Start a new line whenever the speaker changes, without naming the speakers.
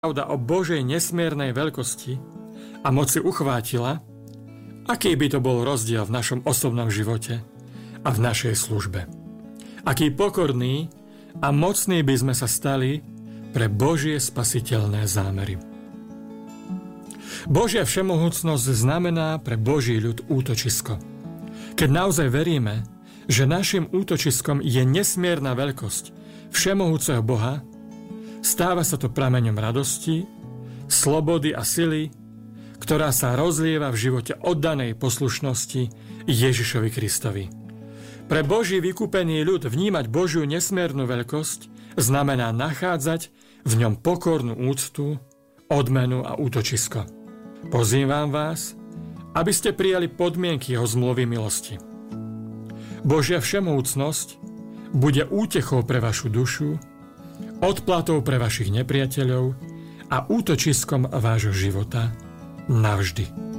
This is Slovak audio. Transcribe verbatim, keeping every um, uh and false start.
pravda o Božej nesmiernej veľkosti a moci uchvátila, aký by to bol rozdiel v našom osobnom živote a v našej službe. Aký pokorný a mocný by sme sa stali pre Božie spasiteľné zámery. Božia všemohúcnosť znamená pre Boží ľud útočisko. Keď naozaj veríme, že našim útočiskom je nesmierna veľkosť všemohúceho Boha, stáva sa to prameňom radosti, slobody a sily, ktorá sa rozlieva v živote oddanej poslušnosti Ježišovi Kristovi. Pre Boží vykúpený ľud vnímať Božiu nesmiernu veľkosť znamená nachádzať v ňom pokornú úctu, odmenu a útočisko. Pozývam vás, aby ste prijali podmienky jeho zmluvy milosti. Božia všemohúcnosť bude útechou pre vašu dušu, odplatou pre vašich nepriateľov a útočiskom vášho života navždy.